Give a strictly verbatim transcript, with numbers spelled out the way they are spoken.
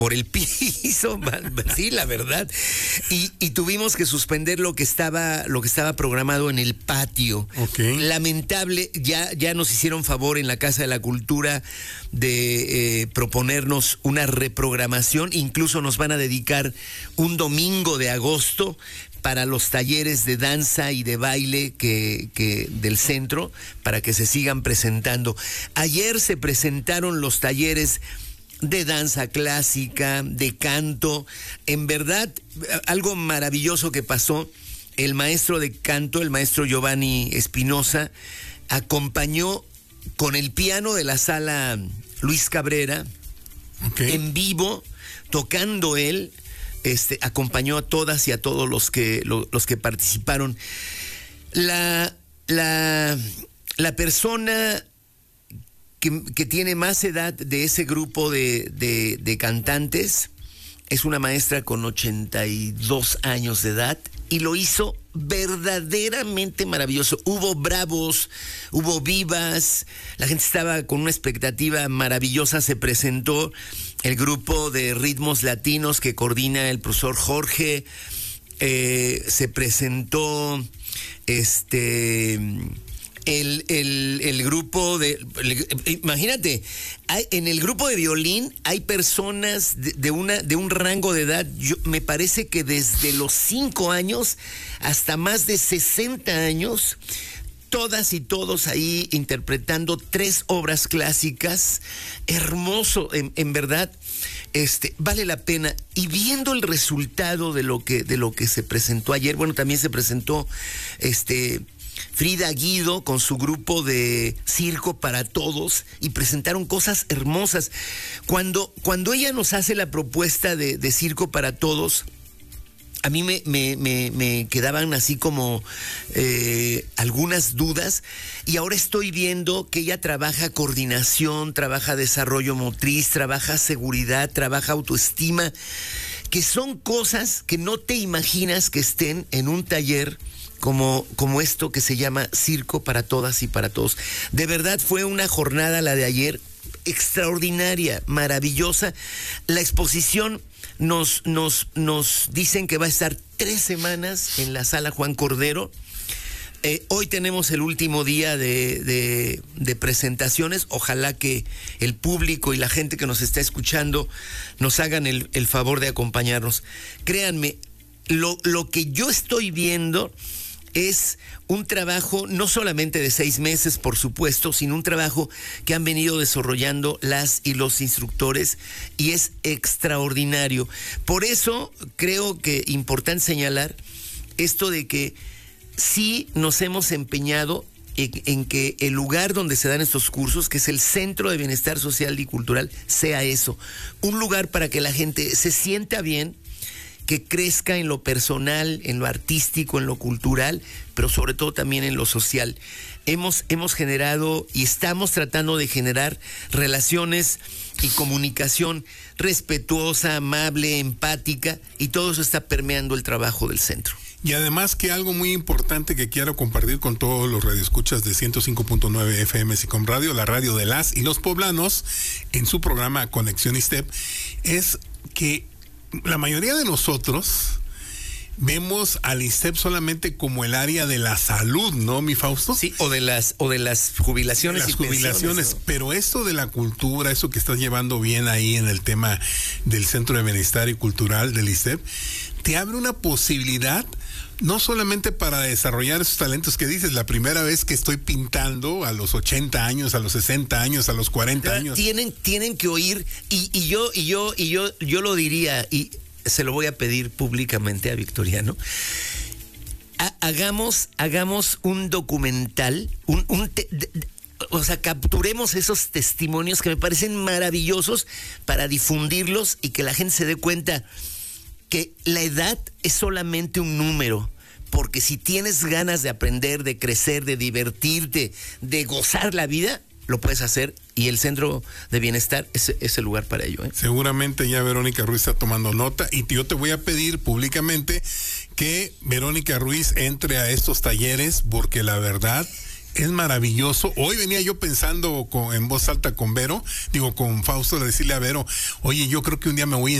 por el piso, sí, la verdad, y, y tuvimos que suspender lo que estaba, lo que estaba programado en el patio. Okay. Lamentable, ya, ya nos hicieron favor en la Casa de la Cultura de eh, proponernos una reprogramación, incluso nos van a dedicar un domingo de agosto para los talleres de danza y de baile que, que del centro, para que se sigan presentando. Ayer se presentaron los talleres de danza clásica, de canto. En verdad, algo maravilloso que pasó, el maestro de canto, el maestro Giovanni Espinosa, acompañó con el piano de la sala Luis Cabrera, okay, en vivo, tocando él, este, acompañó a todas y a todos los que, lo, los que participaron. La, la, la persona Que, que tiene más edad de ese grupo de, de, de cantantes es una maestra con ochenta y dos años de edad y lo hizo verdaderamente maravilloso. Hubo bravos, hubo vivas, la gente estaba con una expectativa maravillosa. Se presentó el grupo de ritmos latinos que coordina el profesor Jorge, eh, se presentó este... El, el, el grupo de... El, imagínate, hay, en el grupo de violín hay personas de, de, una, de un rango de edad, yo, me parece que desde los cinco años hasta más de sesenta años, todas y todos ahí interpretando tres obras clásicas. Hermoso, en, en verdad, este, vale la pena. Y viendo el resultado de lo que, de lo que se presentó ayer, bueno, también se presentó este... Frida Guido con su grupo de Circo para Todos y presentaron cosas hermosas. Cuando, cuando ella nos hace la propuesta de, de Circo para Todos, a mí me, me, me, me quedaban así como eh, algunas dudas, y ahora estoy viendo que ella trabaja coordinación, trabaja desarrollo motriz, trabaja seguridad, trabaja autoestima, que son cosas que no te imaginas que estén en un taller Como, como esto que se llama Circo para Todas y para Todos. De verdad fue una jornada, la de ayer, extraordinaria, maravillosa. La exposición nos, nos, nos dicen que va a estar tres semanas en la sala Juan Cordero. Eh, hoy tenemos el último día de, de, de presentaciones. Ojalá que el público y la gente que nos está escuchando nos hagan el, el favor de acompañarnos. Créanme, lo, lo que yo estoy viendo es un trabajo no solamente de seis meses, por supuesto, sino un trabajo que han venido desarrollando las y los instructores, y es extraordinario. Por eso creo que es importante señalar esto de que sí nos hemos empeñado en, en que el lugar donde se dan estos cursos, que es el Centro de Bienestar Social y Cultural, sea eso, un lugar para que la gente se sienta bien, que crezca en lo personal, en lo artístico, en lo cultural, pero sobre todo también en lo social. Hemos, hemos generado y estamos tratando de generar relaciones y comunicación respetuosa, amable, empática, y todo eso está permeando el trabajo del centro. Y además que algo muy importante que quiero compartir con todos los radioescuchas de ciento cinco punto nueve F M SICOM Radio, la radio de las y los poblanos, en su programa Conexión ISTEP, es que la mayoría de nosotros vemos al ISTEP solamente como el área de la salud, ¿no, mi Fausto? Sí, o de las o de las jubilaciones. Las y jubilaciones, ¿no? Pero esto de la cultura, eso que estás llevando bien ahí en el tema del Centro de Bienestar y Cultural del ISTEP, te abre una posibilidad no solamente para desarrollar esos talentos que dices, la primera vez que estoy pintando a los ochenta años, a los sesenta años, a los cuarenta años. Tienen, tienen que oír, y, y yo, y yo, y yo, yo lo diría, y se lo voy a pedir públicamente a Victoriano. Ha, hagamos, hagamos un documental, un, un te, de, de, o sea, capturemos esos testimonios que me parecen maravillosos para difundirlos y que la gente se dé cuenta que la edad es solamente un número, porque si tienes ganas de aprender, de crecer, de divertirte, de gozar la vida, lo puedes hacer, y el Centro de Bienestar es, es el lugar para ello, ¿eh? Seguramente ya Verónica Ruiz está tomando nota, y yo te voy a pedir públicamente que Verónica Ruiz entre a estos talleres, porque la verdad es maravilloso. Hoy venía yo pensando con, en voz alta con Vero, digo con Fausto, de decirle a Vero, oye, yo creo que un día me voy a